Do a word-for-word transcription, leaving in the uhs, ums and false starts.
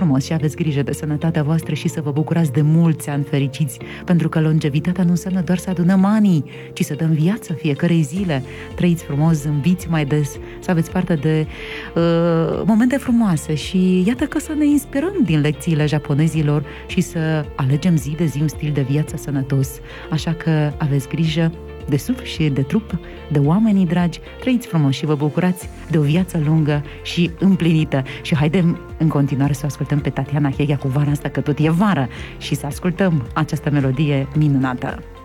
frumos și aveți grijă de sănătatea voastră și să vă bucurați de mulți ani fericiți, pentru că longevitatea nu înseamnă doar să adunăm anii, ci să dăm viață fiecărei zile. Trăiți frumos, zâmbiți mai des, să aveți parte de uh, momente frumoase și iată că să ne inspirăm din lecțiile japonezilor și să alegem zi de zi un stil de viață sănătos. Așa că aveți grijă de suflet și de trup, de oamenii dragi, trăiți frumos și vă bucurați de o viață lungă și împlinită. Și haidem în continuare să ascultăm pe Tatiana Hegea cu Vara asta, că tot e vară, și să ascultăm această melodie minunată.